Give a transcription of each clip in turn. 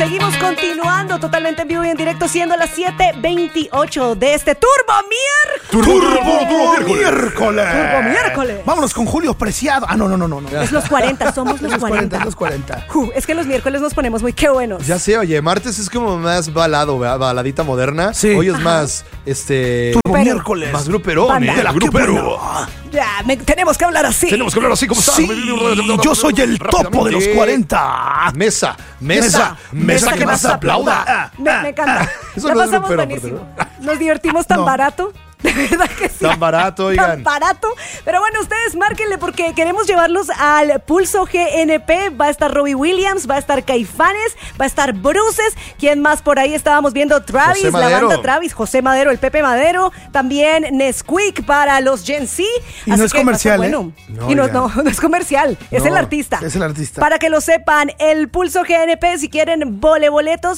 seguimos continuando totalmente en vivo y en directo, siendo las 7:28 de este Turbo Miércoles. Vámonos con Julio Preciado. No. Es los 40, somos los 40. Los 40. Es que los miércoles nos ponemos muy qué buenos. Ya sé, oye, martes es como más balado, ¿verdad? Baladita moderna. Sí. Hoy es más, Turbo Miércoles. más gruperón, Banda. de la grupero. Ya, tenemos que hablar así. Tenemos que hablar así como está. Sí, yo soy el topo de los 40. Mesa que más aplauda. Me encanta. Eso La no es pasamos grupero, buenísimo. Nos divertimos tan barato. De verdad que sí. Tan barato, oigan. Tan barato. Pero bueno, ustedes márquenle porque queremos llevarlos al Pulso GNP. Va a estar Robbie Williams, va a estar Caifanes, va a estar Bruces. ¿Quién más por ahí? Estábamos viendo Travis, José la Madero. banda Travis, José Madero, el Pepe Madero. También Nesquik para los Gen Z. Y no es comercial, bueno. No, Y no oigan. es comercial, es No, el artista. es el artista. Para que lo sepan, el Pulso GNP, si quieren boletos,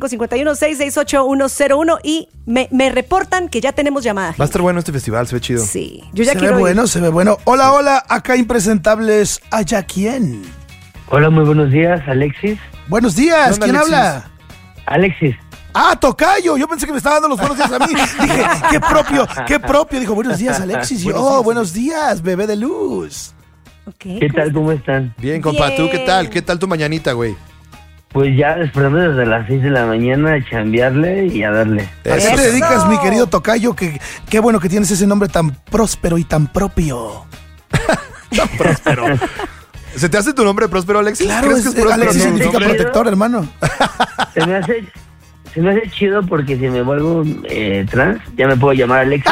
5551-668-101. Y me reportan que ya tenemos llamada. Va a estar bueno este festival, se ve chido. Sí, yo ya Se quiero ve ir. bueno, se ve bueno. Hola, acá impresentables. ¿Allá quién? Hola, muy buenos días, Alexis. Buenos días, ¿Qué onda, ¿quién Alexis? habla? Alexis, Tocayo. Yo pensé que me estaba dando los buenos días a mí. Dije, qué propio. Dijo, buenos días, Alexis. Y yo, buenos días, bebé de luz. Okay. ¿qué tal? ¿Cómo están? Bien, compa, ¿tú qué Bien. tal? ¿Qué tal tu mañanita, güey? Pues ya despertando desde las 6 de la mañana a chambearle y a darle. ¿A qué Eso. te dedicas, mi querido Tocayo? Qué bueno que tienes ese nombre tan próspero y tan propio. Próspero. ¿Se te hace tu nombre próspero, Alexis? Claro, ¿Crees que es próspero Alexis tu significa nombre? protector, hermano. Se me hace chido porque si me vuelvo trans, ya me puedo llamar Alexis.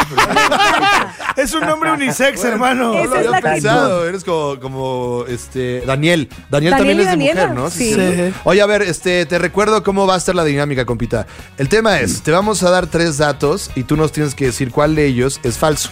Es un nombre unisex, hermano. Esa No lo es la había pensado, eres como Daniel. Daniel también y es de Daniela, mujer, ¿no? sí. Sí. Oye, a ver, te recuerdo cómo va a estar la dinámica, compita. El tema es, te vamos a dar 3 datos y tú nos tienes que decir cuál de ellos es falso.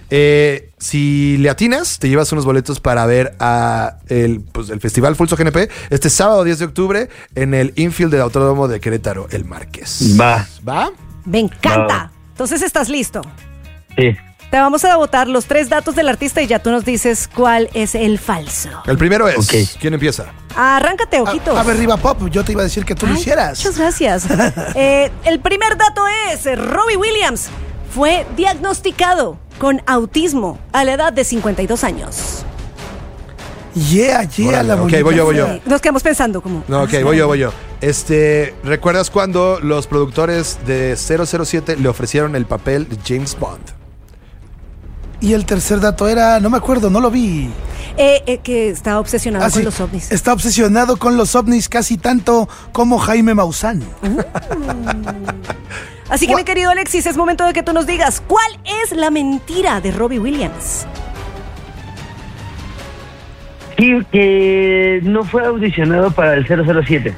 Si le atinas, te llevas unos boletos para ver el Festival Pulso GNP este sábado 10 de octubre en el infield del Autódromo de Querétaro, El Marqués. Va, ¿Va? Me encanta. No. Entonces, ¿estás listo? sí. Te vamos a votar los 3 datos del artista y ya tú nos dices cuál es el falso. El primero es, Ok. ¿quién empieza? Arráncate, ojitos. A ver, Riva Pop, yo te iba a decir que tú lo Ay, hicieras. Muchas gracias. El primer dato es, Robbie Williams fue diagnosticado con autismo a la edad de 52 años. Yeah, Órale, la ok, bonita. voy yo. Sí, nos quedamos pensando como... No, ok, voy yo. ¿Recuerdas cuando los productores de 007 le ofrecieron el papel de James Bond? Y el tercer dato era, no me acuerdo, no lo vi. que está obsesionado con los ovnis. Está obsesionado con los ovnis casi tanto como Jaime Maussan. Así que, mi querido Alexis, es momento de que tú nos digas cuál es la mentira de Robbie Williams. Sí, que no fue audicionado para el 007.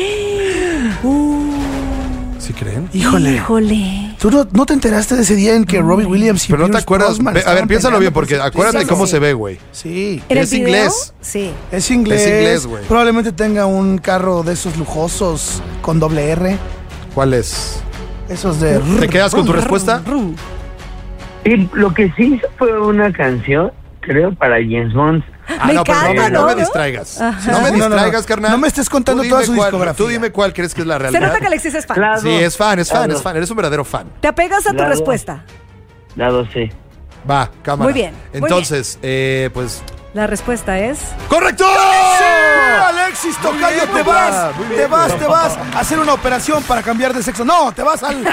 ¿Sí creen? Híjole. ¿Tú no te enteraste de ese día en que Robbie Williams y Pero no te Pierce acuerdas. Brosnan A ver, estaban piénsalo bien, peleando por porque su- acuérdate Sí, cómo sí. se ve, güey. Sí, ¿En el Es video? inglés. Sí. es inglés. Es inglés, güey. Probablemente tenga un carro de esos lujosos con doble R. ¿Cuál es? Esos de... ¿Te quedas con tu respuesta? Y lo que sí hizo fue una canción, creo, para James Bond. Me no, pero encanta, no me ¿no? distraigas. Ajá. No me Sí, no, no, distraigas, no. carnal. No me estés contando Tú toda dime su cuál- discografía. Tú dime cuál crees que es la Se realidad. nota que Alexis es fan. Claro. Sí, es fan. Claro. Eres un verdadero fan. Te apegas a tu Claro. respuesta. Dado sí. Va, cámara. Muy bien, muy Entonces, pues... La respuesta es... ¡Correcto! ¡Sí! Alexis Tocayo, bien, te muy vas, bien, muy bien. te vas a hacer una operación para cambiar de sexo. No, te vas al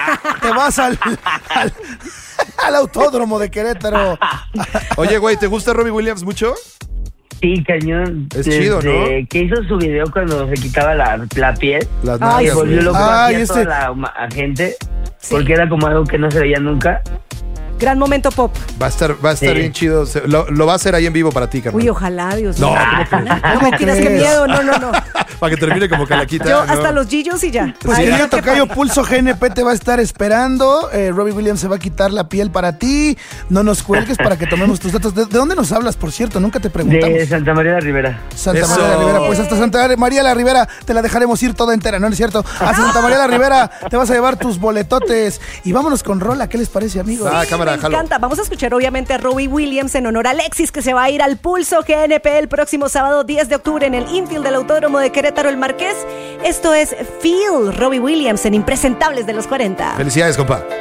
autódromo de Querétaro. Oye, güey, ¿te gusta Robbie Williams mucho? Sí, cañón. Es chido, ¿no? Que hizo su video cuando se quitaba la piel. Las Ay, nalgas, Y volvió güey. loco Ay, a este- toda la gente. Sí. Porque era como algo que no se veía nunca. Gran momento pop. Va a estar Sí. bien chido. Lo va a hacer ahí en vivo para ti, carnal. Uy, ojalá, Dios No, mío. ¿cómo No me tiras, qué crees? miedo. No. Para que termine como calaquita. Yo ¿no? hasta los gillos y ya. Pues Ay, querido qué Tocayo, padre. Pulso GNP te va a estar esperando. Robbie Williams se va a quitar la piel para ti. No nos cuelgues para que tomemos tus datos. ¿De dónde nos hablas, por cierto? Nunca te preguntamos. De Santa María de Rivera. Santa Eso. María la Ribera, pues hasta Santa María la Ribera te la dejaremos ir toda entera, ¿no es cierto? Hasta Santa María la Ribera te vas a llevar tus boletotes. Y vámonos con rola, ¿qué les parece, amigos? Va, cámara, Me jalo. encanta. Vamos a escuchar obviamente a Robbie Williams en honor a Alexis, que se va a ir al Pulso GNP el próximo sábado 10 de octubre en el infield del Autódromo de Querétaro. Querétaro, el Marqués. Esto es Feel, Robbie Williams en Impresentables de los 40. Felicidades, compa.